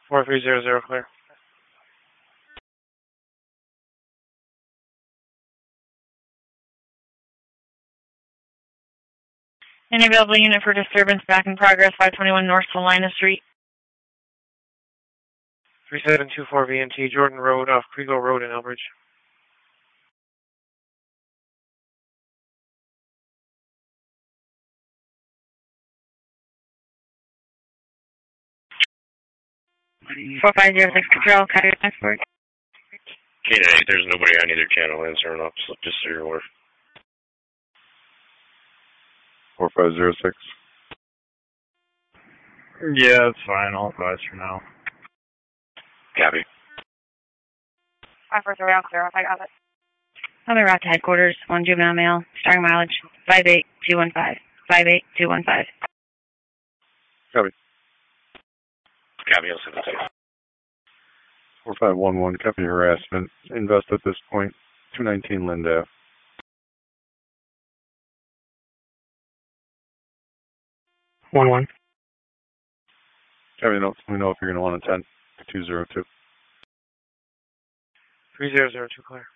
4300 clear. Any available unit for disturbance back in progress, 521 North Salina Street. 3724 VNT, Jordan Road off Kriegel Road in Elbridge. Four 4506 Control, Coyote Transport. K-8, there's nobody on either channel answering up, so just so you're aware. 4506. Yeah, it's fine. I'll advise for now. Copy. 543, all clear. I got it. On the route to headquarters, one juvenile male, starting mileage 58215. 58215. Copy. Copy, I'll send it to you. 4511, copy harassment. Invest at this point. 219 Lind Ave. 11. Copy, let me know if you're going to want to attend. 202. 3002 clear.